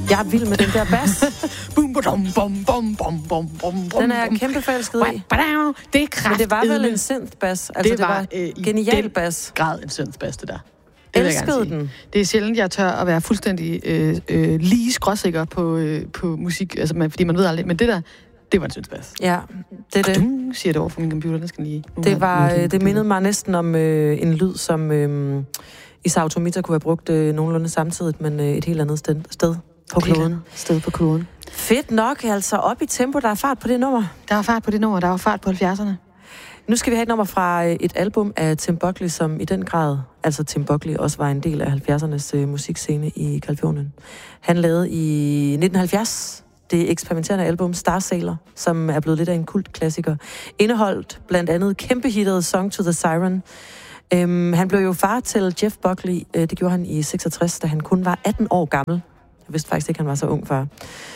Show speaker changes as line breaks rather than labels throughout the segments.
Jeg er vild med den der bas.
Bum, bum, bum, bum, bum, bum, bum.
Den er jeg kæmpe forelsket i.
Det er kraft.
Men det var vel en synth-bas. Altså, det var genial bas.
Grad en synth-bas, det der.
Elskede den.
Det er sjældent, jeg tør at være fuldstændig lige skråsikker på musik, altså, fordi man ved aldrig, men det der, det var en synth-bas.
Ja, det er det.
Siger det over for min computer, den skal lige...
Det mindede mig næsten om en lyd, som Isao Automita kunne have brugt nogenlunde samtidig, men et helt andet sted på kloden.
Sted på kloden.
Fedt nok, altså op i tempo. Der er fart på det nummer.
Der var fart på det nummer, der var fart på 70'erne.
Nu skal vi have et nummer fra et album af Tim Buckley, som i den grad, altså Tim Buckley, også var en del af 70'ernes musikscene i Californien. Han lavede i 1970 det eksperimenterende album Star Sailor, som er blevet lidt af en kultklassiker. Indeholdt blandt andet kæmpehittet Song to the Siren. Han blev jo far til Jeff Buckley. Det gjorde han i 66, da han kun var 18 år gammel. Jeg vidste faktisk ikke, han var så ung far.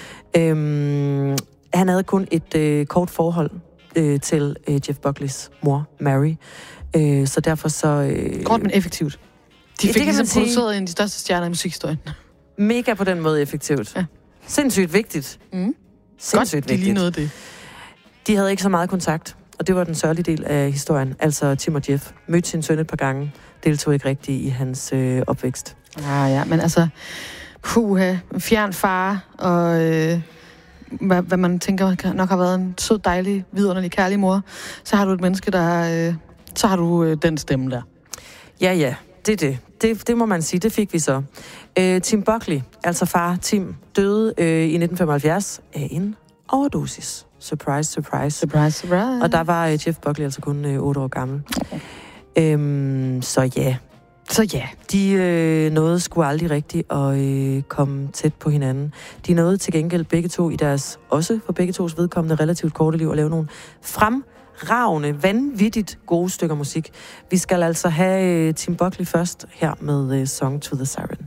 Han havde kun et kort forhold til Jeff Buckleys mor, Mary. Så derfor så...
Kort, men effektivt. De fik ligesom produceret en af de største stjerner i musikhistorien.
Mega på den måde effektivt. Ja. Sindssygt vigtigt.
Sindssygt vigtigt. De lige nåede det.
De havde ikke så meget kontakt, og det var den sørgelige del af historien. Altså Tim og Jeff mødte sin søn et par gange, deltog ikke rigtigt i hans opvækst.
Ja, men altså... fjern far, og hvad man tænker nok har været en sød, dejlig, vidunderlig, kærlig mor, så har du et menneske, der så har du den stemme der.
Ja, det er det. Det må man sige, det fik vi så. Tim Buckley, altså far Tim, døde i 1975 af en overdosis. Surprise, surprise.
Surprise, surprise.
Og der var Jeff Buckley altså kun 8 år gammel. Så ja, de nåede sgu aldrig rigtigt at komme tæt på hinanden. De nåede til gengæld begge to i deres, også for begge tos vedkommende, relativt korte liv, at lave nogle fremragende, vanvittigt gode stykker musik. Vi skal altså have Tim Buckley først her med Song to the Siren.